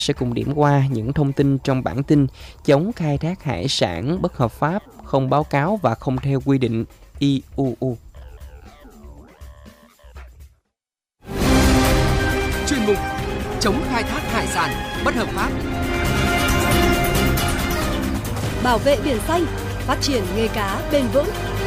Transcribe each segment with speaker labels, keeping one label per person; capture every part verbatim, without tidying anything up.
Speaker 1: Sẽ cùng điểm qua những thông tin trong bản tin chống khai thác hải sản bất hợp pháp, không báo cáo và không theo quy định i u u.
Speaker 2: Chuyên mục chống khai thác hải sản bất hợp pháp.
Speaker 3: Bảo vệ biển xanh, phát triển nghề cá bền vững.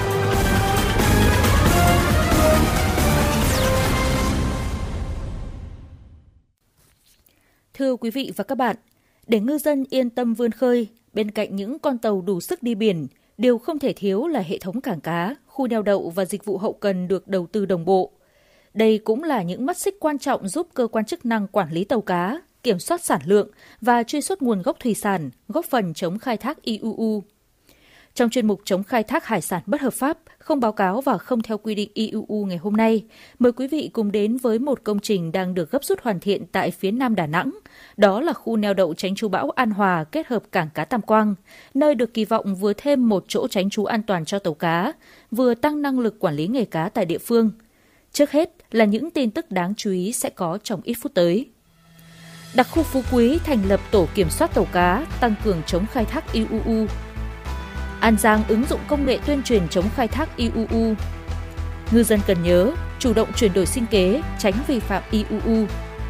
Speaker 4: Thưa quý vị và các bạn, để ngư dân yên tâm vươn khơi, bên cạnh những con tàu đủ sức đi biển, điều không thể thiếu là hệ thống cảng cá, khu neo đậu và dịch vụ hậu cần được đầu tư đồng bộ. Đây cũng là những mắt xích quan trọng giúp cơ quan chức năng quản lý tàu cá, kiểm soát sản lượng và truy xuất nguồn gốc thủy sản, góp phần chống khai thác i u u. Trong chuyên mục chống khai thác hải sản bất hợp pháp, không báo cáo và không theo quy định i u u ngày hôm nay, mời quý vị cùng đến với một công trình đang được gấp rút hoàn thiện tại phía nam Đà Nẵng. Đó là khu neo đậu tránh trú bão An Hòa kết hợp cảng cá Tam Quang, nơi được kỳ vọng vừa thêm một chỗ tránh trú an toàn cho tàu cá, vừa tăng năng lực quản lý nghề cá tại địa phương. Trước hết là những tin tức đáng chú ý sẽ có trong ít phút tới. Đặc khu Phú Quý thành lập tổ kiểm soát tàu cá, tăng cường chống khai thác i u u. An Giang ứng dụng công nghệ tuyên truyền chống khai thác i u u. Ngư dân cần nhớ, chủ động chuyển đổi sinh kế, tránh vi phạm i u u.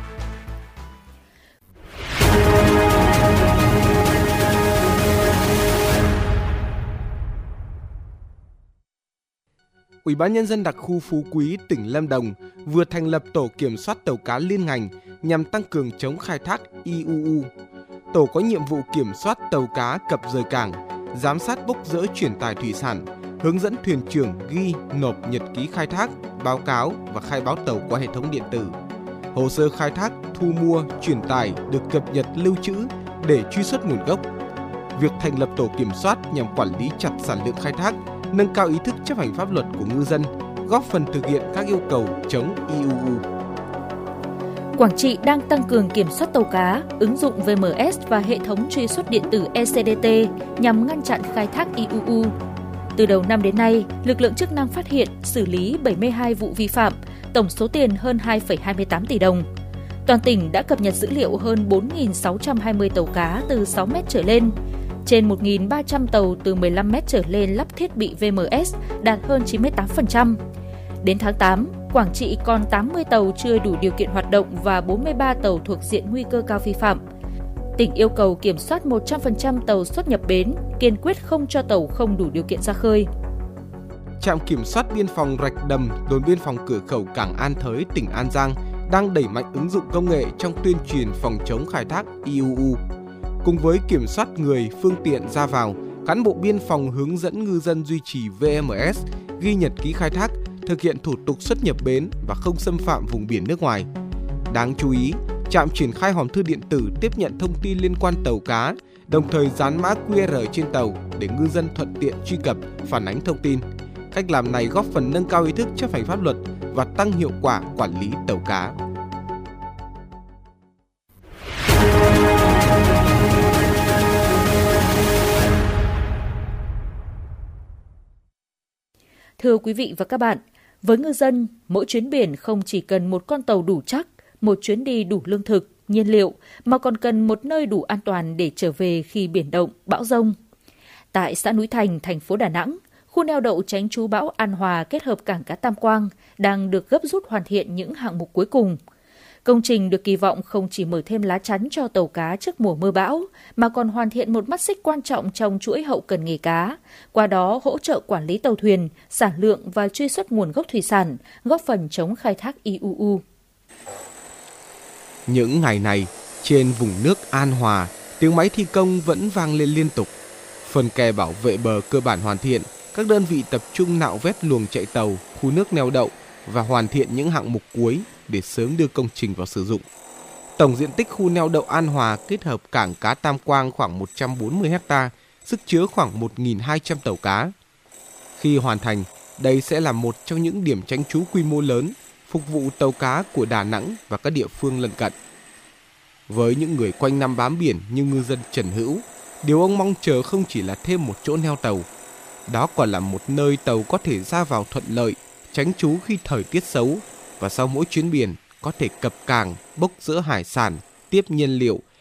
Speaker 5: Ủy ban Nhân dân đặc khu Phú Quý, tỉnh Lâm Đồng vừa thành lập tổ kiểm soát tàu cá liên ngành nhằm tăng cường chống khai thác i u u. Tổ có nhiệm vụ kiểm soát tàu cá cập rời cảng, giám sát bốc dỡ chuyển tải thủy sản, hướng dẫn thuyền trưởng ghi, nộp nhật ký khai thác, báo cáo và khai báo tàu qua hệ thống điện tử. Hồ sơ khai thác, thu mua, chuyển tải được cập nhật lưu trữ để truy xuất nguồn gốc. Việc thành lập tổ kiểm soát nhằm quản lý chặt sản lượng khai thác, nâng cao ý thức chấp hành pháp luật của ngư dân, góp phần thực hiện các yêu cầu chống i u u.
Speaker 4: Quảng Trị đang tăng cường kiểm soát tàu cá, ứng dụng vê em ét và hệ thống truy xuất điện tử e xê đê tê nhằm ngăn chặn khai thác i u u. Từ đầu năm đến nay, lực lượng chức năng phát hiện, xử lý bảy mươi hai vụ vi phạm, tổng số tiền hơn hai phẩy hai mươi tám tỷ đồng. Toàn tỉnh đã cập nhật dữ liệu hơn bốn nghìn sáu trăm hai mươi tàu cá từ sáu mét trở lên, trên một nghìn ba trăm tàu từ mười lăm mét trở lên lắp thiết bị vê em ét, đạt hơn chín mươi tám phần trăm. Đến tháng tám, Quảng Trị còn tám mươi tàu chưa đủ điều kiện hoạt động và bốn mươi ba tàu thuộc diện nguy cơ cao vi phạm. Tỉnh yêu cầu kiểm soát một trăm phần trăm tàu xuất nhập bến, kiên quyết không cho tàu không đủ điều kiện ra khơi.
Speaker 5: Trạm kiểm soát biên phòng Rạch Đầm, đồn biên phòng cửa khẩu cảng An Thới, tỉnh An Giang đang đẩy mạnh ứng dụng công nghệ trong tuyên truyền phòng chống khai thác i u u. Cùng với kiểm soát người, phương tiện ra vào, cán bộ biên phòng hướng dẫn ngư dân duy trì vê em ét, ghi nhật ký khai thác, thực hiện thủ tục xuất nhập bến và không xâm phạm vùng biển nước ngoài. Đáng chú ý, trạm triển khai hòm thư điện tử tiếp nhận thông tin liên quan tàu cá, đồng thời dán mã quy rờ trên tàu để ngư dân thuận tiện truy cập, phản ánh thông tin. Cách làm này góp phần nâng cao ý thức chấp hành pháp luật và tăng hiệu quả quản lý tàu cá.
Speaker 4: Thưa quý vị và các bạn, với ngư dân, mỗi chuyến biển không chỉ cần một con tàu đủ chắc, một chuyến đi đủ lương thực, nhiên liệu, mà còn cần một nơi đủ an toàn để trở về khi biển động, bão giông. Tại xã Núi Thành, thành phố Đà Nẵng, khu neo đậu tránh trú bão An Hòa kết hợp cảng cá Tam Quang đang được gấp rút hoàn thiện những hạng mục cuối cùng. Công trình được kỳ vọng không chỉ mở thêm lá chắn cho tàu cá trước mùa mưa bão, mà còn hoàn thiện một mắt xích quan trọng trong chuỗi hậu cần nghề cá, qua đó hỗ trợ quản lý tàu thuyền, sản lượng và truy xuất nguồn gốc thủy sản, góp phần chống khai thác i u u.
Speaker 5: Những ngày này, trên vùng nước An Hòa, tiếng máy thi công vẫn vang lên liên tục. Phần kè bảo vệ bờ cơ bản hoàn thiện, các đơn vị tập trung nạo vét luồng chạy tàu, khu nước neo đậu và hoàn thiện những hạng mục cuối để sớm đưa công trình vào sử dụng. Tổng diện tích khu neo đậu An Hòa kết hợp cảng cá Tam Quang khoảng một trăm bốn mươi héc ta, sức chứa khoảng một nghìn hai trăm tàu cá. Khi hoàn thành, đây sẽ là một trong những điểm tránh trú quy mô lớn, phục vụ tàu cá của Đà Nẵng và các địa phương lân cận. Với những người quanh năm bám biển như ngư dân Trần Hữu, điều ông mong chờ không chỉ là thêm một chỗ neo tàu, đó còn là một nơi tàu có thể ra vào thuận lợi, tránh trú khi thời tiết xấu, và sau mỗi chuyến biển có thể cập cảng, bốc dỡ hải sản, tiếp nhiên liệu